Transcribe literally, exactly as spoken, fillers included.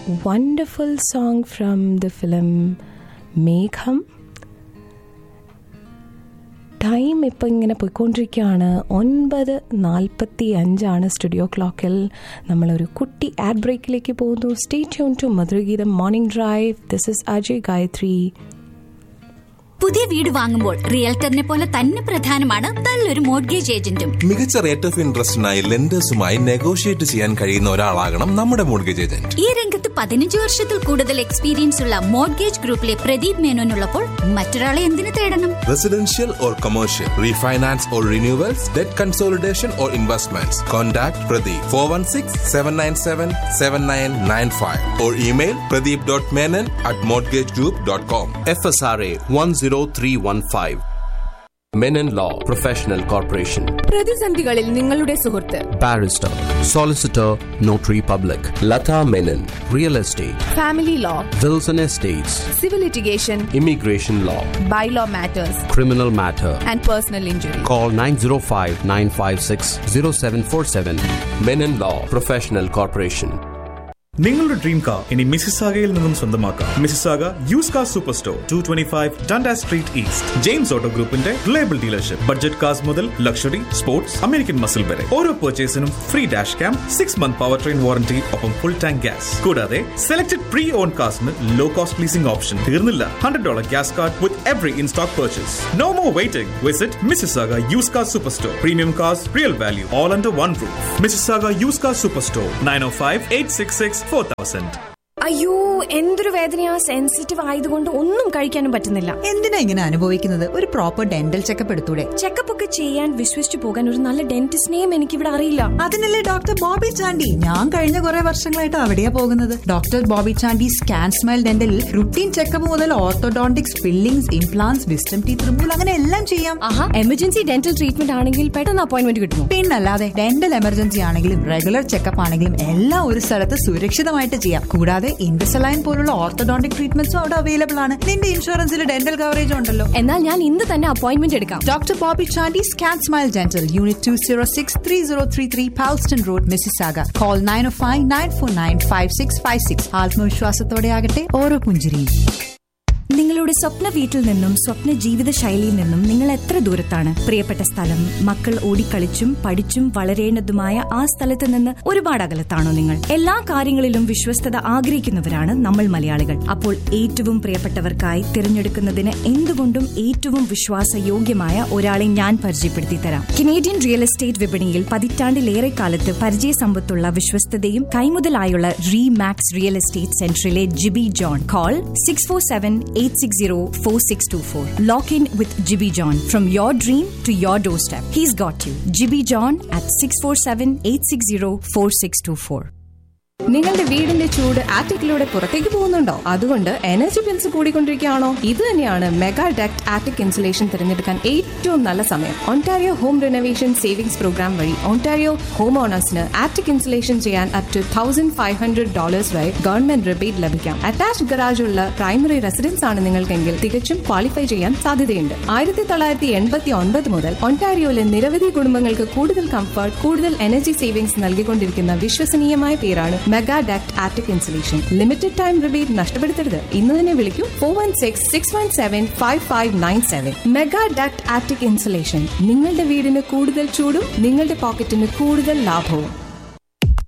wonderful song from the film Megham. Time ഇപ്പോൾ ഇങ്ങനെ പോയിക്കൊണ്ടിരിക്കുകയാണ്. ഒൻപത് നാൽപ്പത്തി അഞ്ചാണ് സ്റ്റുഡിയോ ക്ലോക്കിൽ. നമ്മളൊരു കുട്ടി ആഡ് ബ്രേക്കിലേക്ക് പോകുന്നു. Stay tune to മധുരഗീതം morning drive. This is Ajay Gayathri. പുതിയ വീട് വാങ്ങുമ്പോൾ റിയൽറ്ററിനെ പോലെ തന്നെ പ്രധാനമാണ് നല്ലൊരു മോർഗേജ് ഏജന്റും. മികച്ച റേറ്റ് ഓഫ് ഇൻട്രസ്റ്റിനായി ലെൻഡേഴ്സുമായി നെഗോഷിയേറ്റ് ചെയ്യാൻ കഴിയുന്ന ഒരാളാകണം നമ്മുടെ മോർഗേജ് ഏജന്റ്. ഈ രംഗത്ത് പതിനഞ്ച് വർഷത്തിൽ കൂടുതൽ എക്സ്പീരിയൻസ് ഉള്ള മോർഗേജ് ഗ്രൂപ്പിലെ പ്രദീപ് മേനോൻ ഉള്ളപ്പോൾ മറ്റൊരാളെ എന്തിനു തേടണം? Residential or commercial, refinance or renewals, debt consolidation or investments. Contact Pradeep four one six seven nine seven seven nine nine five or email pradeep dot menon at mortgage group dot com. F S R A one zero three one five. Menon Law Professional Corporation. പ്രതിസന്ധികളിൽ നിങ്ങളുടെ സുഹൃത്ത്. Barrister, Solicitor, Notary Public. Lata Menon. Real Estate. Family Law. Wills and Estates. Civil Litigation. Immigration Law. Bylaw Matters. Criminal Matter. And Personal Injury. Call nine zero five nine five six zero seven four seven. Menon Law Professional Corporation. നിങ്ങളുടെ dream car ഇനി മിസിസാഗയിൽ നിന്നും സ്വന്തമാക്കാം. Mississauga use car super store to twenty five ഡണ്ടാസ് street east. James auto ഗ്രൂപ്പിന്റെ reliable dealership. Budget cars മുതൽ luxury, sports, American muscle വരെ ഓരോ പർച്ചേസിനും free dash cam, six month power train warranty, ഒപ്പം full tank gas. കൂടാതെ selected pre on കാർസിന് low cost leasing option. തീർന്നില്ല, hundred dollar gas card with every in stock purchase. No more waiting. Visit Mississauga use car super store. Premium cars, real value, all under one roof. Mississauga use car super store nine oh five eight six six four thousand. അയ്യോ, എന്തൊരു വേദനയാ. Sensitive ആയതുകൊണ്ട് ഒന്നും കഴിക്കാനും പറ്റുന്നില്ല. എന്തിനാ ഇങ്ങനെ അനുഭവിക്കുന്നത്? ഒരു പ്രോപ്പർ ഡെന്റൽ ചെക്കപ്പ് എടുത്തൂടെ? ചെക്കപ്പ് ഒക്കെ ചെയ്യാൻ വിശ്വസിച്ചു പോകാൻ ഒരു നല്ല ഡെന്റിസ്റ്റിനെയും എനിക്കിവിടെ അറിയില്ല. അതിനല്ലേ ഡോക്ടർ ബോബി ചാണ്ടി. ഞാൻ കഴിഞ്ഞ കുറെ വർഷങ്ങളായിട്ട് അവിടെയാ പോകുന്നത്. Doctor Bobby Chandy scan smile ഡെന്റലിൽ routine checkup മുതൽ orthodontics, fillings, implants, wisdom teeth removal, അങ്ങനെ എല്ലാം ചെയ്യാം. ആഹാ, എമർജൻസി ഡെന്റൽ ട്രീറ്റ്മെന്റ് ആണെങ്കിൽ പെട്ടെന്ന് അപ്പോയിന്റ്മെന്റ് കിട്ടും. പിന്നല്ലാതെ ഡെന്റൽ എമർജൻസി ആണെങ്കിലും റെഗുലർ ചെക്കപ്പ് ആണെങ്കിലും എല്ലാം ഒരു സ്ഥലത്ത് സുരക്ഷിതമായിട്ട് ചെയ്യാം. കൂടാതെ ഇൻവിസലൈൻ പോലുള്ള ഓർത്തോഡോണ്ടിക് ട്രീറ്റ്മെന്റ്സും അവിടെ അവൈലബിൾ ആണ്. നിന്റെ ഇൻഷുറൻസിൽ ഡെന്റൽ കവറേജ് ഉണ്ടല്ലോ. എന്നാൽ ഞാൻ ഇന്ന് തന്നെ അപ്പോയിന്റ്മെന്റ് എടുക്കാം. Doctor Bobby Chandy scan smile dental, unit two zero six three zero three three പാൽസ്റ്റൺ road, Mississauga. Call nine ഓ five nine four nine five six five six. ആത്മവിശ്വാസത്തോടെ ആകട്ടെ ഓരോ പുഞ്ചിരിയും. നിങ്ങളുടെ സ്വപ്ന വീട്ടിൽ നിന്നും സ്വപ്ന ജീവിത ശൈലിയിൽ നിന്നും നിങ്ങൾ എത്ര ദൂരത്താണ്? പ്രിയപ്പെട്ട സ്ഥലം, മക്കൾ ഓടിക്കളിച്ചും പഠിച്ചും വളരേണ്ടതുമായ ആ സ്ഥലത്ത് നിന്ന് ഒരുപാട് അകലത്താണോ നിങ്ങൾ? എല്ലാ കാര്യങ്ങളിലും വിശ്വസ്തത ആഗ്രഹിക്കുന്നവരാണ് നമ്മൾ മലയാളികൾ. അപ്പോൾ ഏറ്റവും പ്രിയപ്പെട്ടവർക്കായി തിരഞ്ഞെടുക്കുന്നതിന് എന്തുകൊണ്ടും ഏറ്റവും വിശ്വാസയോഗ്യമായ ഒരാളെ ഞാൻ പരിചയപ്പെടുത്തി തരാം. കനേഡിയൻ റിയൽ എസ്റ്റേറ്റ് വിപണിയിൽ പതിറ്റാണ്ടിലേറെ കാലത്ത് പരിചയസമ്പത്തുള്ള വിശ്വസ്തതയും കൈമുതലായുള്ള റീമാക്സ് റിയൽ എസ്റ്റേറ്റ് സെന്ററിലെ GB John. Call six four seven eight six zero four six two four. Lock in with Jibby John. From your dream to your doorstep. He's got you. Jibby John at six four seven eight six zero four six two four. നിങ്ങളുടെ വീടിന്റെ ചൂട് ആറ്റിക്കിലൂടെ പുറത്തേക്ക് പോകുന്നുണ്ടോ? അതുകൊണ്ട് energy bills കൂടിക്കൊണ്ടിരിക്കുകയാണോ? ഇത് തന്നെയാണ് mega duct attic insulation തിരഞ്ഞെടുക്കാൻ ഏറ്റവും നല്ല സമയം. Ontario home renovation savings programme വഴി ഒണ്ടാരിയോ ഹോം ഓണേഴ്സിന് ആറ്റിക് ഇൻസുലേഷൻ ചെയ്യാൻ up two thousand five hundred dollars വരെ ഗവൺമെന്റ് റിബേറ്റ് ലഭിക്കാം. അറ്റാച്ച്ഡ് ഗറാജ് ഉള്ള പ്രൈമറി റെസിഡൻസ് ആണ് നിങ്ങൾക്കെങ്കിൽ തികച്ചും ക്വാളിഫൈ ചെയ്യാൻ സാധ്യതയുണ്ട്. ആയിരത്തി തൊള്ളായിരത്തി എൺപത്തി ഒൻപത് മുതൽ ഒണ്ടാരിയോയിലെ നിരവധി കുടുംബങ്ങൾക്ക് കൂടുതൽ കംഫർട്ട്, കൂടുതൽ എനർജി സേവിംഗ്സ് നൽകിക്കൊണ്ടിരിക്കുന്ന വിശ്വസനീയമായ പേരാണ് mega duct attic insulation. Limited time rebate നഷ്ടപ്പെടുത്തരുത്. ഇന്ന് തന്നെ വിളിക്കൂ four one six six one seven five five nine seven. Mega duct attic insulation. നിങ്ങളുടെ വീടിന് കൂടുതൽ ചൂടും നിങ്ങളുടെ പോക്കറ്റിന് കൂടുതൽ ലാഭവും.